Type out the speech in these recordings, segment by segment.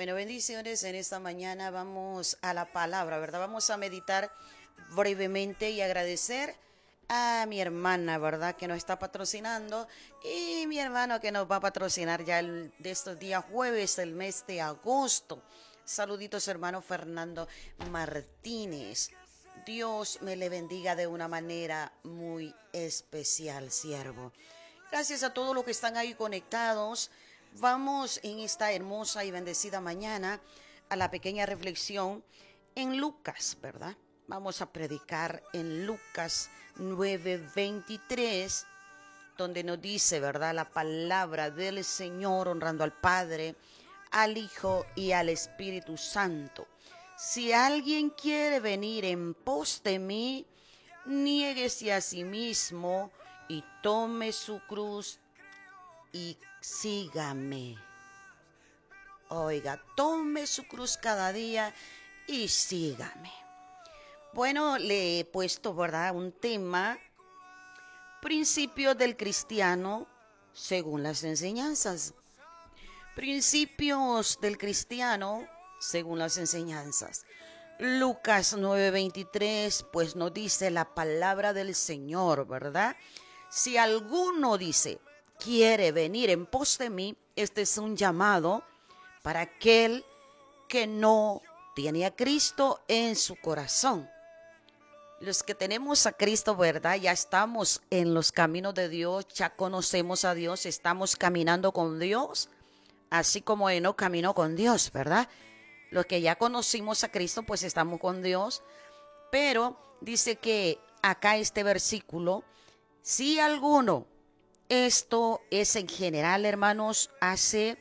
Bueno, bendiciones en esta mañana. Vamos a la palabra, ¿verdad? Vamos a meditar brevemente y agradecer a mi hermana, ¿verdad? Que nos está patrocinando y mi hermano que nos va a patrocinar ya de estos días jueves del mes de agosto. Saluditos, hermano Fernando Martínez. Dios me le bendiga de una manera muy especial, siervo. Gracias a todos los que están ahí conectados. Vamos en esta hermosa y bendecida mañana a la pequeña reflexión en Lucas, ¿verdad? Vamos a predicar en Lucas 9:23, donde nos dice, ¿verdad? La palabra del Señor honrando al Padre, al Hijo y al Espíritu Santo. Si alguien quiere venir en pos de mí, niéguese a sí mismo y tome su cruz y sígame. Oiga, tome su cruz cada día y sígame. Bueno, le he puesto, ¿verdad?, un tema: principios del cristiano según las enseñanzas. Principios del cristiano según las enseñanzas. Lucas 9:23, pues nos dice la palabra del Señor, ¿verdad? Si alguno dice, quiere venir en pos de mí, este es un llamado para aquel que no tiene a Cristo en su corazón. Los que tenemos a Cristo, ¿verdad? Ya estamos en los caminos de Dios, ya conocemos a Dios, estamos caminando con Dios, así como Enoc caminó con Dios, ¿verdad? Los que ya conocimos a Cristo, pues estamos con Dios. Pero dice que acá este versículo, si alguno, esto es en general, hermanos, hace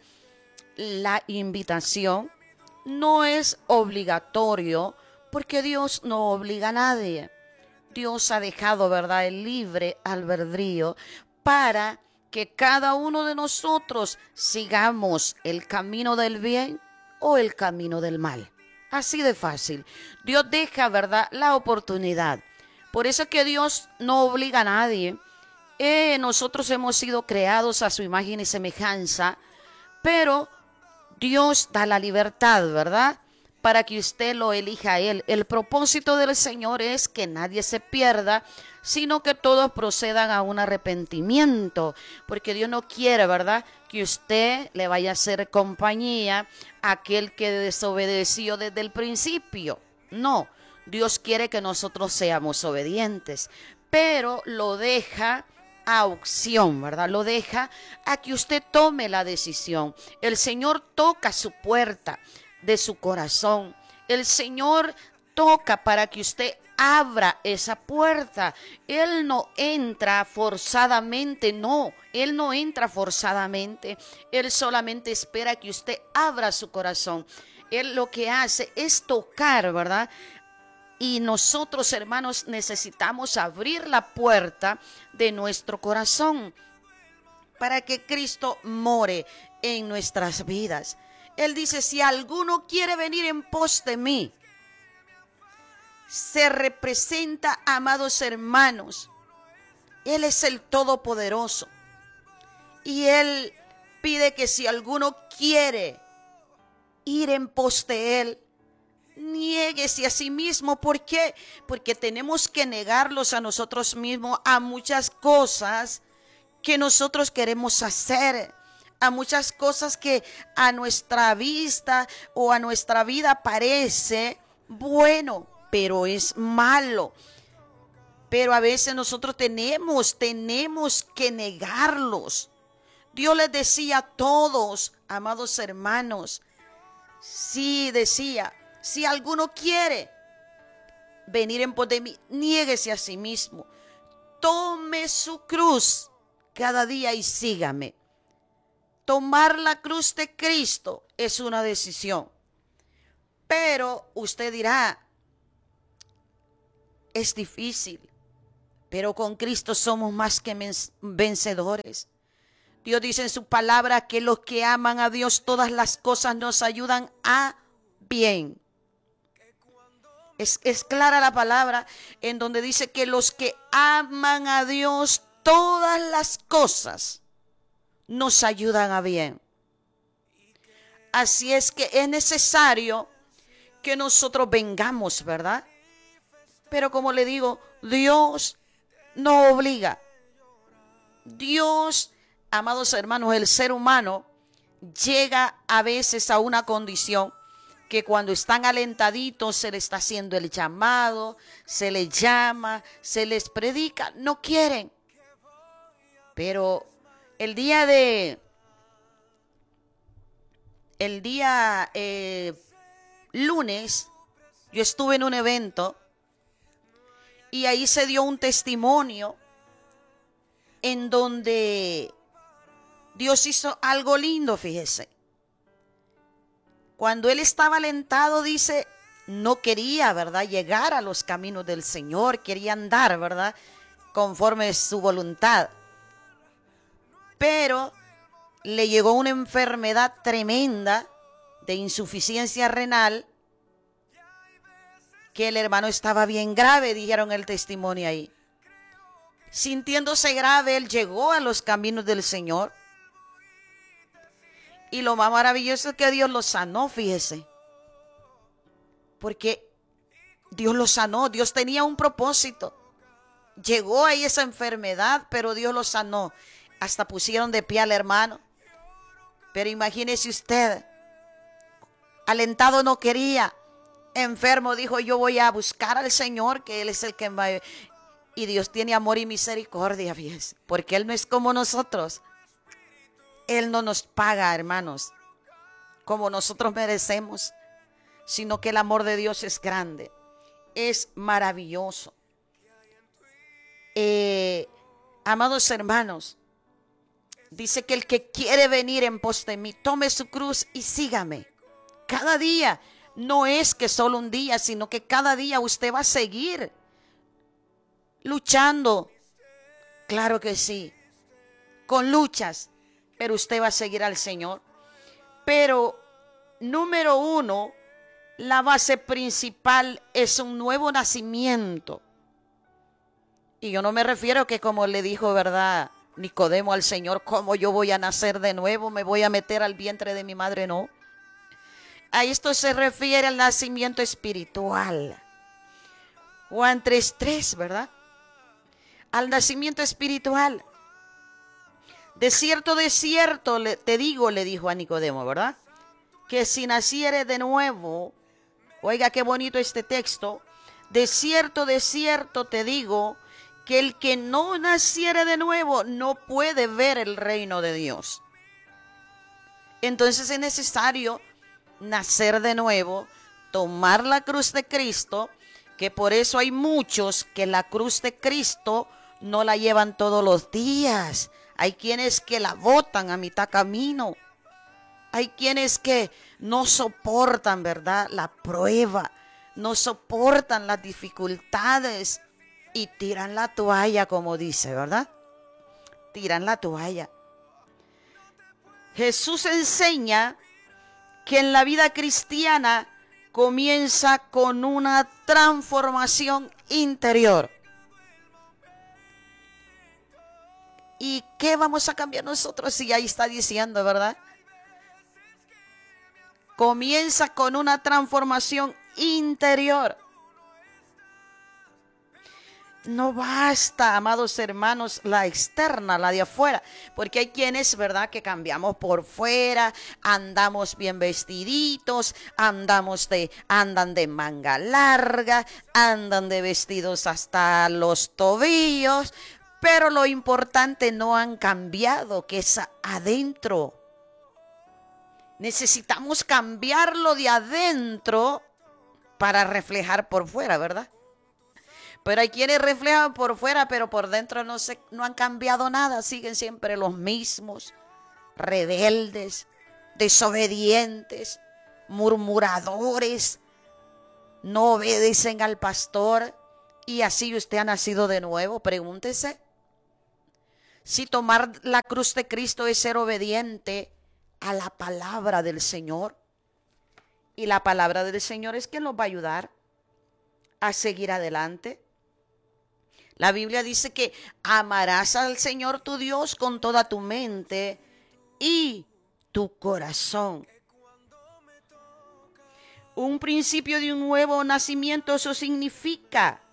la invitación, no es obligatorio, porque Dios no obliga a nadie. Dios ha dejado, ¿verdad?, el libre albedrío para que cada uno de nosotros sigamos el camino del bien o el camino del mal. Así de fácil. Dios deja, ¿verdad?, la oportunidad. Por eso es que Dios no obliga a nadie. Nosotros hemos sido creados a su imagen y semejanza, pero Dios da la libertad, ¿verdad?, para que usted lo elija a Él. El propósito del Señor es que nadie se pierda, sino que todos procedan a un arrepentimiento, porque Dios no quiere, ¿verdad?, que usted le vaya a hacer compañía a aquel que desobedeció desde el principio. No, Dios quiere que nosotros seamos obedientes, pero lo deja a opción, ¿verdad? Lo deja a que usted tome la decisión. El Señor toca su puerta de su corazón. El Señor toca para que usted abra esa puerta. Él no entra forzadamente, no. Él no entra forzadamente. Él solamente espera que usted abra su corazón. Él lo que hace es tocar, ¿verdad? Y nosotros, hermanos, necesitamos abrir la puerta de nuestro corazón para que Cristo more en nuestras vidas. Él dice, si alguno quiere venir en pos de mí, se representa, amados hermanos, Él es el Todopoderoso. Y Él pide que si alguno quiere ir en pos de Él, niéguese a sí mismo. ¿Por qué? Porque tenemos que negarlos a nosotros mismos, a muchas cosas que nosotros queremos hacer, a muchas cosas que a nuestra vista o a nuestra vida parece bueno, pero es malo. Pero a veces nosotros tenemos que negarlos. Dios les decía a todos, amados hermanos, sí decía, si alguno quiere venir en pos de mí, niéguese a sí mismo, tome su cruz cada día y sígame. Tomar la cruz de Cristo es una decisión. Pero usted dirá, es difícil, pero con Cristo somos más que vencedores. Dios dice en su palabra que los que aman a Dios, todas las cosas nos ayudan a bien. Es clara la palabra en donde dice que los que aman a Dios, todas las cosas nos ayudan a bien. Así es que es necesario que nosotros vengamos, ¿verdad? Pero como le digo, Dios no obliga. Dios, amados hermanos, el ser humano llega a veces a una condición que cuando están alentaditos se les está haciendo el llamado, se les llama, se les predica, no quieren. Pero el día lunes, yo estuve en un evento y ahí se dio un testimonio en donde Dios hizo algo lindo, fíjese. Cuando él estaba alentado, dice, no quería, ¿verdad?, llegar a los caminos del Señor, quería andar, ¿verdad?, conforme su voluntad. Pero le llegó una enfermedad tremenda de insuficiencia renal, que el hermano estaba bien grave, dijeron el testimonio ahí. Sintiéndose grave, él llegó a los caminos del Señor. Y lo más maravilloso es que Dios lo sanó, fíjese. Porque Dios lo sanó, Dios tenía un propósito. Llegó ahí esa enfermedad, pero Dios lo sanó. Hasta pusieron de pie al hermano. Pero imagínese usted, alentado no quería, enfermo dijo, yo voy a buscar al Señor, que Él es el que me va a... Y Dios tiene amor y misericordia, fíjese, porque Él no es como nosotros. Él no nos paga, hermanos, como nosotros merecemos, sino que el amor de Dios es grande, es maravilloso. Amados hermanos, dice que el que quiere venir en pos de mí, tome su cruz y sígame. Cada día, no es que solo un día, sino que cada día usted va a seguir luchando. Claro que sí, con luchas, pero usted va a seguir al Señor. Pero, número uno, la base principal es un nuevo nacimiento. Y yo no me refiero que como le dijo, ¿verdad?, Nicodemo al Señor, ¿cómo yo voy a nacer de nuevo? ¿Me voy a meter al vientre de mi madre? No. A esto se refiere al nacimiento espiritual. Juan 3:3, ¿verdad? Al nacimiento espiritual. De cierto, te digo, le dijo a Nicodemo, ¿verdad?, que si naciere de nuevo, oiga qué bonito este texto, de cierto te digo, que el que no naciere de nuevo no puede ver el reino de Dios. Entonces es necesario nacer de nuevo, tomar la cruz de Cristo, que por eso hay muchos que la cruz de Cristo no la llevan todos los días. Hay quienes que la botan a mitad camino. Hay quienes que no soportan, ¿verdad?, la prueba, no soportan las dificultades y tiran la toalla, como dice, ¿verdad? Tiran la toalla. Jesús enseña que en la vida cristiana comienza con una transformación interior. ¿Y qué vamos a cambiar nosotros? Si ahí está diciendo, ¿verdad? Comienza con una transformación interior. No basta, amados hermanos, la externa, la de afuera, porque hay quienes, ¿verdad?, que cambiamos por fuera, andamos bien vestiditos, andan de manga larga, andan de vestidos hasta los tobillos, pero lo importante no han cambiado, que es adentro. Necesitamos cambiarlo de adentro para reflejar por fuera, ¿verdad? Pero hay quienes reflejan por fuera, pero por dentro no han cambiado nada. Siguen siempre los mismos, rebeldes, desobedientes, murmuradores, no obedecen al pastor. Y así usted ha nacido de nuevo. Pregúntese si tomar la cruz de Cristo es ser obediente a la palabra del Señor. Y la palabra del Señor es quien nos va a ayudar a seguir adelante. La Biblia dice que amarás al Señor tu Dios con toda tu mente y tu corazón. un principio de un nuevo nacimiento. Eso significa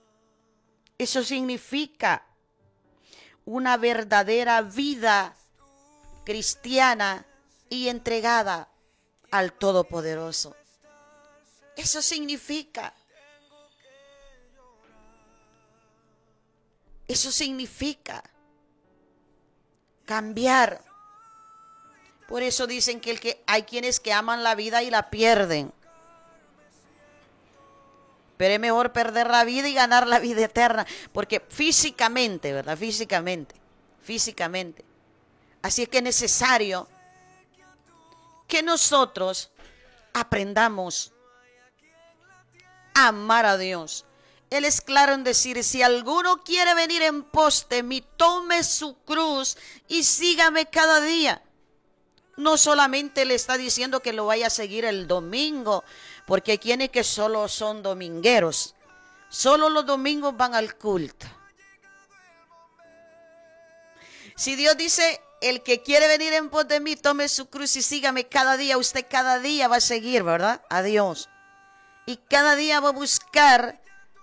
una verdadera vida cristiana y entregada al Todopoderoso. Eso significa cambiar. Por eso dicen que hay quienes que aman la vida y la pierden. Pero es mejor perder la vida y ganar la vida eterna. Porque físicamente, ¿verdad? Físicamente. Así es que es necesario que nosotros aprendamos a amar a Dios. Él es claro en decir, si alguno quiere venir en pos de mí, tome su cruz y sígame cada día. No solamente le está diciendo que lo vaya a seguir el domingo, porque hay quienes que solo son domingueros. Solo los domingos van al culto. Si Dios dice, el que quiere venir en pos de mí, tome su cruz y sígame cada día. Usted cada día va a seguir, ¿verdad? A Dios. Y cada día va a buscar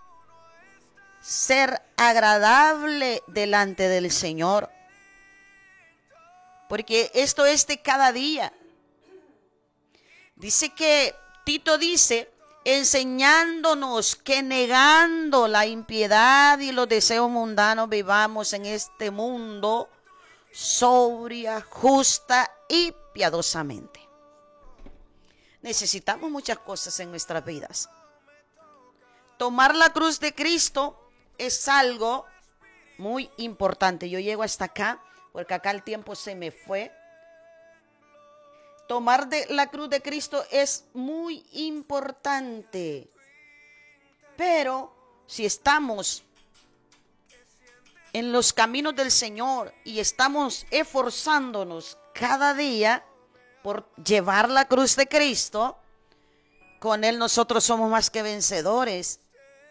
ser agradable delante del Señor. Porque esto es de cada día. Dice que Tito dice, enseñándonos que negando la impiedad y los deseos mundanos vivamos en este mundo sobria, justa y piadosamente. Necesitamos muchas cosas en nuestras vidas. Tomar la cruz de Cristo es algo muy importante. Yo llego hasta acá, porque acá el tiempo se me fue. Tomar la cruz de Cristo es muy importante. Pero si estamos en los caminos del Señor y estamos esforzándonos cada día por llevar la cruz de Cristo, con Él nosotros somos más que vencedores.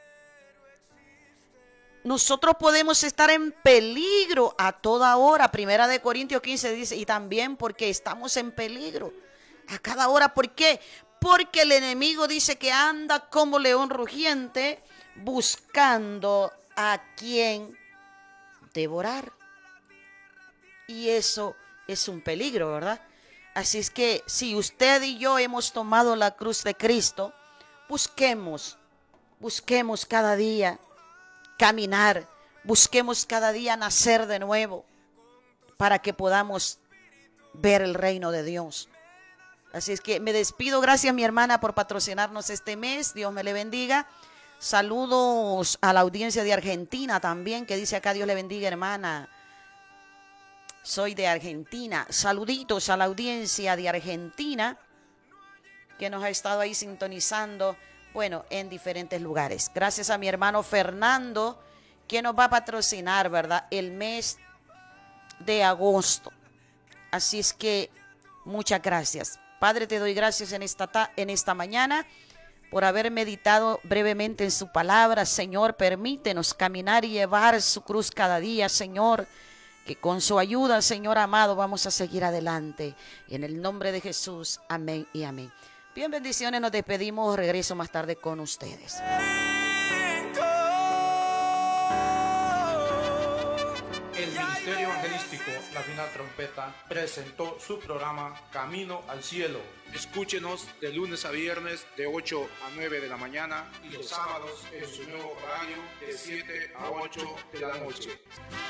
Nosotros podemos estar en peligro a toda hora. 1 Corintios 15 dice, y también porque estamos en peligro a cada hora. ¿Por qué? Porque el enemigo dice que anda como león rugiente buscando a quien devorar. Y eso es un peligro, ¿verdad? Así es que si usted y yo hemos tomado la cruz de Cristo, busquemos cada día caminar, busquemos cada día nacer de nuevo para que podamos ver el reino de Dios. Así es que me despido. Gracias, mi hermana, por patrocinarnos este mes. Dios me le bendiga. Saludos a la audiencia de Argentina también, que dice acá, Dios le bendiga, hermana. Soy de Argentina. Saluditos a la audiencia de Argentina que nos ha estado ahí sintonizando, bueno, en diferentes lugares. Gracias a mi hermano Fernando, que nos va a patrocinar, ¿verdad?, el mes de agosto. Así es que muchas gracias. Padre, te doy gracias en esta mañana por haber meditado brevemente en su palabra. Señor, permítenos caminar y llevar su cruz cada día, Señor, que con su ayuda, Señor amado, vamos a seguir adelante. En el nombre de Jesús, amén y amén. Bien, bendiciones, nos despedimos. Regreso más tarde con ustedes. El Ministerio Evangelístico La Final Trompeta presentó su programa Camino al Cielo. Escúchenos de lunes a viernes de 8 a 9 de la mañana y los sábados en su nuevo horario de 7 a 8 de la noche.